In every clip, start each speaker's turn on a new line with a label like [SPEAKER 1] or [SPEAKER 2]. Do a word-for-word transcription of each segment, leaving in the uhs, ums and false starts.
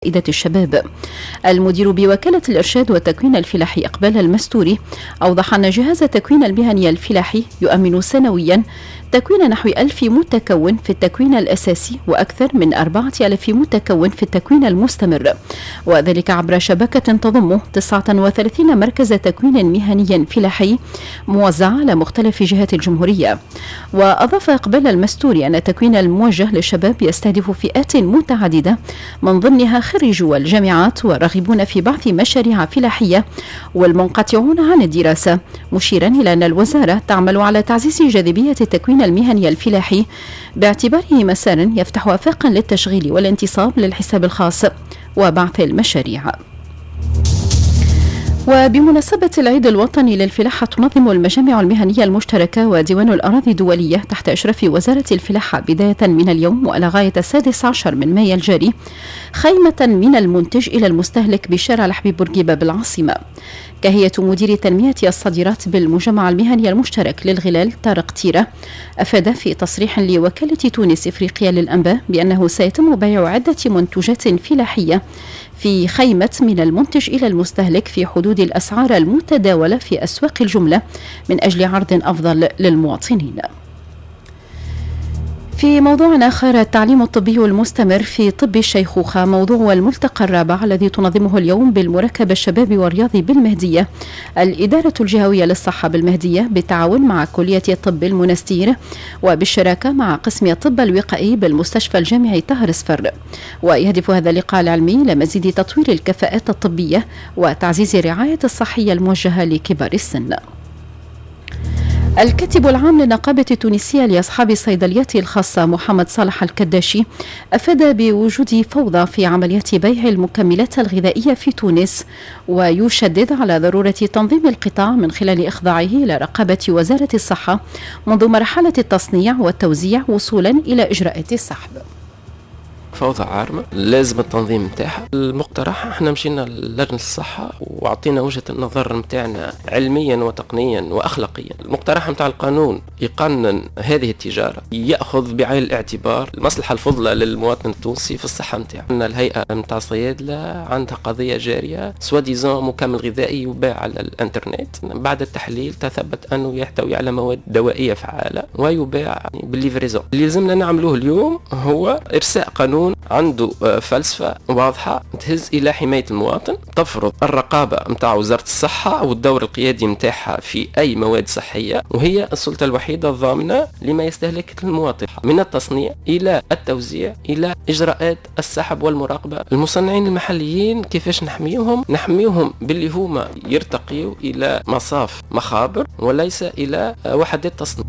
[SPEAKER 1] إدارة الشباب. المدير بوكالة الإرشاد والتكوين الفلاحي إقبال المستوري أوضح أن جهاز التكوين المهني الفلاحي يؤمن سنويا تكوين نحو ألف متكون في التكوين الأساسي وأكثر من أربعة آلاف متكون في التكوين المستمر، وذلك عبر شبكة تضم تسعة وثلاثين مركز تكوين مهني فلاحي موزعة على مختلف جهات الجمهورية. وأضاف إقبال المستوري أن التكوين الموجه للشباب يستهدف فئات متعددة من ضمنها خريجو الجامعات والراغبون في بعث مشاريع فلاحية والمنقطعون عن الدراسة، مشيرا إلى أن الوزارة تعمل على تعزيز جاذبية التكوين المهني الفلاحي باعتباره مسار يفتح آفاقا للتشغيل والانتصاب للحساب الخاص وبعث المشاريع. وبمناسبة العيد الوطني للفلاحة تنظم المجامع المهنية المشتركة وديوان الأراضي الدولية تحت إشراف وزارة الفلاحة بداية من اليوم وإلى غاية السادس عشر من مايو الجاري خيمة من المنتج إلى المستهلك بشارع الحبيب بورقيبة بالعاصمة. كهيئة مدير تنمية الصادرات بالمجمع المهني المشترك للغلال طارق تيرة أفاد في تصريح لوكالة تونس إفريقيا للأنباء بأنه سيتم بيع عدة منتجات فلاحية في خيمة من المنتج إلى المستهلك في حدود الأسعار المتداولة في أسواق الجملة من أجل عرض أفضل للمواطنين. في موضوع آخر، التعليم الطبي المستمر في طب الشيخوخة موضوع الملتقى الرابع الذي تنظمه اليوم بالمركب الشبابي والرياضي بالمهدية الإدارة الجهوية للصحة بالمهدية بالتعاون مع كلية الطب المنستير وبالشراكة مع قسم الطب الوقائي بالمستشفى الجامعي طاهر صفر. ويهدف هذا اللقاء العلمي لمزيد تطوير الكفاءات الطبية وتعزيز الرعاية الصحية الموجهة لكبار السن. الكاتب العام للنقابة التونسية لأصحاب الصيدليات الخاصة محمد صالح الكداشي أفاد بوجود فوضى في عمليات بيع المكملات الغذائية في تونس، ويشدد على ضرورة تنظيم القطاع من خلال إخضاعه إلى رقابة وزارة الصحة منذ مرحلة التصنيع والتوزيع وصولا إلى إجراءات السحب.
[SPEAKER 2] فوضى عارمة لازم التنظيم متاعها. المقترح احنا مشينا للجنة الصحة وعطينا وجهة النظر متاعنا علميا وتقنيا واخلاقيا. المقترح متاع القانون يقنن هذه التجارة، يأخذ بعين الاعتبار المصلحة الفضلى للمواطن التونسي في الصحة متاعه. ان الهيئة متاع الصيادلة عندها قضية جارية سوا ديزون مكمل غذائي يباع على الانترنت، بعد التحليل تثبت انه يحتوي على مواد دوائية فعالة ويباع بالليفريزون. اللي لازمنا نعملوه اليوم هو ارساء قانون عنده فلسفة واضحة تهز إلى حماية المواطن، تفرض الرقابة متاع وزارة الصحة والدور القيادي متاعها في أي مواد صحية، وهي السلطة الوحيدة الضامنة لما يستهلك المواطن من التصنيع إلى التوزيع إلى إجراءات السحب والمراقبة. المصنعين المحليين كيفاش نحميهم؟ نحميهم باللي هما يرتقيوا إلى مصاف مخابر وليس إلى وحدات تصنيع.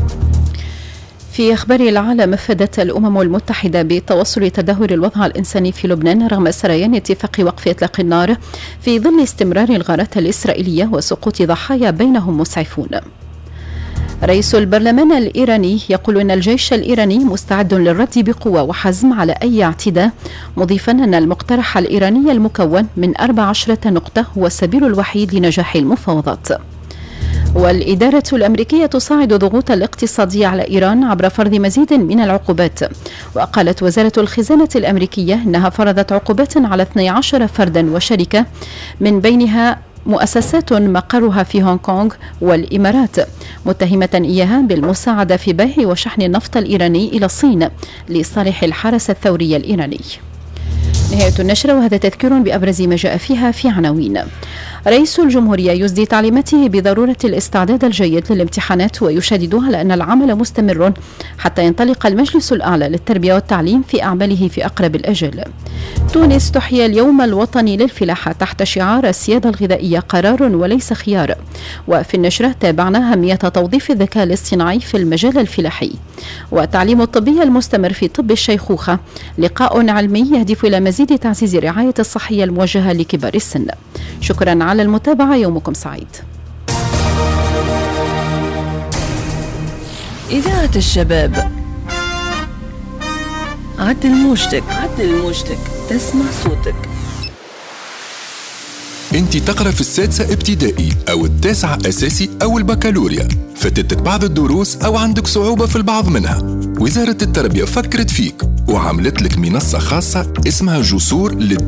[SPEAKER 1] في أخبار العالم، أفادت الأمم المتحدة بتوصل تدهور الوضع الإنساني في لبنان رغم سريان اتفاق وقف إطلاق النار في ظل استمرار الغارات الإسرائيلية وسقوط ضحايا بينهم مسعفون. رئيس البرلمان الإيراني يقول أن الجيش الإيراني مستعد للرد بقوة وحزم على أي اعتداء، مضيفا أن المقترح الإيراني المكون من أربع عشرة نقطة هو السبيل الوحيد لنجاح المفاوضات. والإدارة الأمريكية تصاعد ضغوط الاقتصادية على إيران عبر فرض مزيد من العقوبات. وقالت وزارة الخزانة الأمريكية أنها فرضت عقوبات على اثني عشر فردا وشركة من بينها مؤسسات مقرها في هونغ كونغ والإمارات، متهمة إياها بالمساعدة في بيع وشحن النفط الإيراني إلى الصين لصالح الحرس الثوري الإيراني. نهاية النشرة، وهذا تذكير بأبرز ما جاء فيها في عناوين. رئيس الجمهورية يسدي تعليماته بضرورة الاستعداد الجيد للامتحانات ويشدد على أن العمل مستمر حتى ينطلق المجلس الأعلى للتربية والتعليم في أعماله في أقرب الأجل. تونس تحيي اليوم الوطني للفلاحة تحت شعار السيادة الغذائية قرار وليس خيار. وفي النشرة تابعنا أهمية توظيف الذكاء الاصطناعي في المجال الفلاحي. وتعليم الطبي المستمر في طب الشيخوخة، لقاء علمي يهدف إلى مزيد تعزيز الرعاية الصحية الموجهة لكبار السن. شكرا على المتابعة، يومكم سعيد.
[SPEAKER 3] إذاعة الشباب، عدل موجتك عدل موجتك تسمع صوتك.
[SPEAKER 4] انت تقرأ في السادسة ابتدائي أو التاسعة أساسي أو البكالوريا، فاتتك بعض الدروس أو عندك صعوبة في البعض منها، وزارة التربية فكرت فيك وعملت لك منصة خاصة اسمها جسور للدراسة